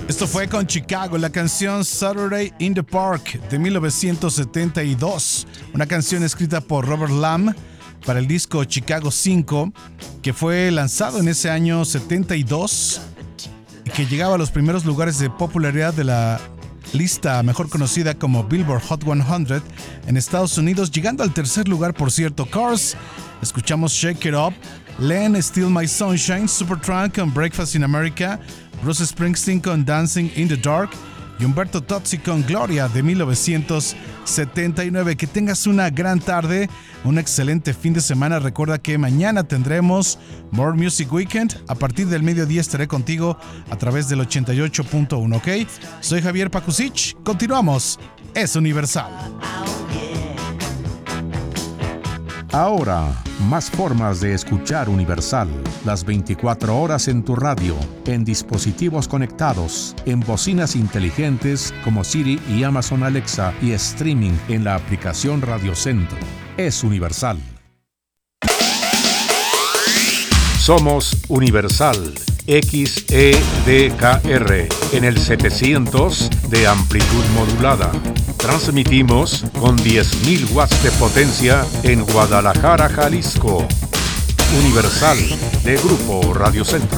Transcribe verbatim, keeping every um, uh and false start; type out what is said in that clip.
Esto fue con Chicago, la canción Saturday in the Park de mil novecientos setenta y dos, una canción escrita por Robert Lamm para el disco Chicago cinco, que fue lanzado en ese año setenta y dos y que llegaba a los primeros lugares de popularidad de la lista mejor conocida como Billboard Hot cien en Estados Unidos, llegando al tercer lugar, por cierto. Cars, escuchamos Shake It Up, Len, Steal My Sunshine, Supertramp con Breakfast in America, Bruce Springsteen con Dancing in the Dark y Umberto Tozzi con Gloria de mil novecientos setenta y nueve. Que tengas una gran tarde, un excelente fin de semana. Recuerda que mañana tendremos More Music Weekend. A partir del mediodía estaré contigo a través del ochenta y ocho punto uno, ¿ok? Soy Javier Pakusich. Continuamos. Es Universal. Ahora, más formas de escuchar Universal. Las veinticuatro horas en tu radio, en dispositivos conectados, en bocinas inteligentes como Siri y Amazon Alexa y streaming en la aplicación Radio Centro. Es Universal. Somos Universal X E D K R en el setecientos de amplitud modulada. Transmitimos con diez mil watts de potencia en Guadalajara, Jalisco. Universal de Grupo Radio Centro.